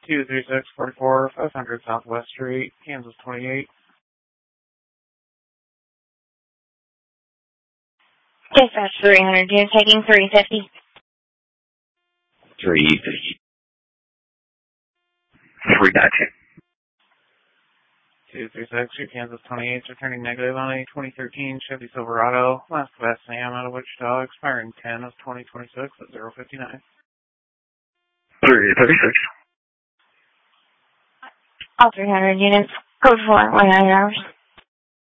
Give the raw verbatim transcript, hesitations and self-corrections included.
two three six four four, five hundred Southwest Street, Kansas twenty-eight. Dispatch three hundred, you're taking three fifty. three fifty. We got you. two three six, your Kansas twenty-eight, returning negative on a twenty thirteen Chevy Silverado, last West Sam out of Wichita, expiring ten of twenty twenty-six at zero fifty-nine. three thirty-six. All three hundred units, code four, one nine hours.